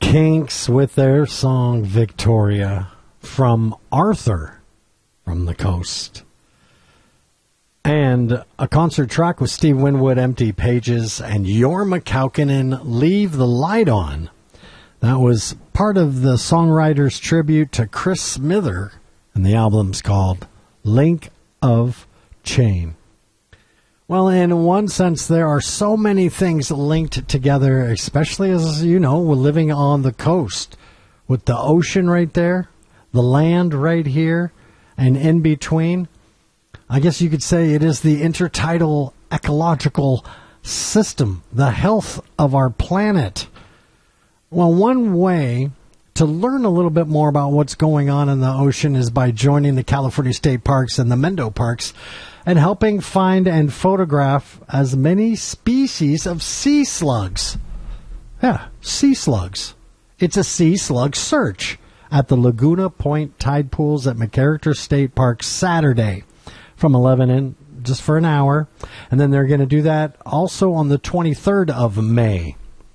Kinks with their song Victoria from Arthur from the Coast. And a concert track with Steve Winwood, Empty Pages, and Jorma Kaukonen, Leave the Light On. That was part of the songwriter's tribute to Chris Smither, and the album's called Link of Chain. Well, in one sense, there are so many things linked together, especially as, you know, we're living on the coast with the ocean right there, the land right here, and in between. I guess you could say it is the intertidal ecological system, the health of our planet. Well, one way to learn a little bit more about what's going on in the ocean is by joining the California State Parks and the Mendo Parks and helping find and photograph as many species of sea slugs. Yeah, sea slugs. It's a sea slug search at the Laguna Point Tide Pools at McCarter State Park Saturday from 11 in just for an hour. And then they're going to do that also on the 23rd of May.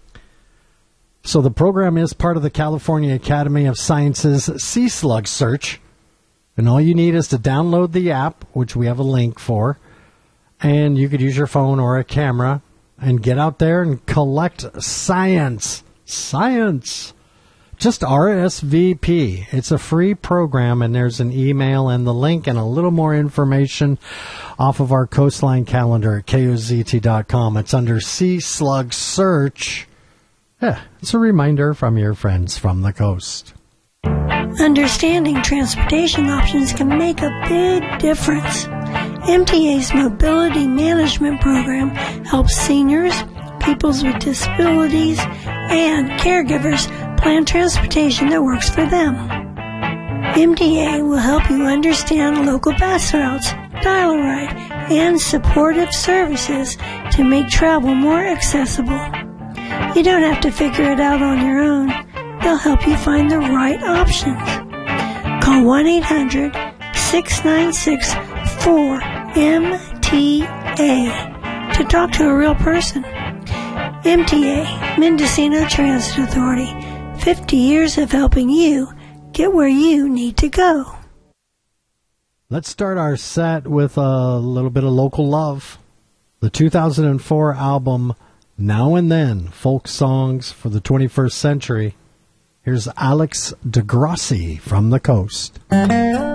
So the program is part of the California Academy of Sciences Sea Slug Search. And all you need is to download the app, which we have a link for. And you could use your phone or a camera and get out there and collect science. Science. Just RSVP. It's a free program, and there's an email and the link and a little more information off of our Coastline calendar at KOZT.com. It's under Sea Slug Search. Yeah, it's a reminder from your friends from the coast. Understanding transportation options can make a big difference. MTA's Mobility Management Program helps seniors, peoples with disabilities, and caregivers plan transportation that works for them. MTA will help you understand local bus routes, dial-a-ride, and supportive services to make travel more accessible. You don't have to figure it out on your own. They'll help you find the right options. Call 1-800-696-4MTA to talk to a real person. MTA, Mendocino Transit Authority, 50 years of helping you get where you need to go. Let's start our set with a little bit of local love. The 2004 album Now and Then, Folk Songs for the 21st Century. Here's Alex DeGrossi from the Coast.